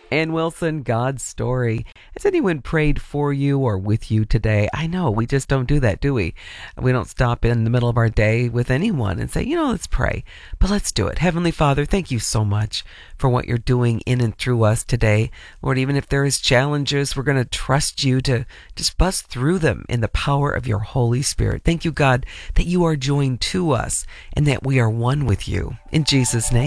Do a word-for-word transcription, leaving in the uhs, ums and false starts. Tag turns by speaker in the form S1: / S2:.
S1: Ann Wilson, God's Story. Has anyone prayed for you or with you today? I know we just don't do that, do we? We don't stop in the middle of our day with anyone and say, you know, let's pray. But let's do it. Heavenly Father, thank you so much for what you're doing in and through us today. Lord, even if there is challenges, we're going to trust you to just bust through them in the power of your Holy Spirit. Thank you, God, that you are joined to us and that we are one with you. In Jesus' name.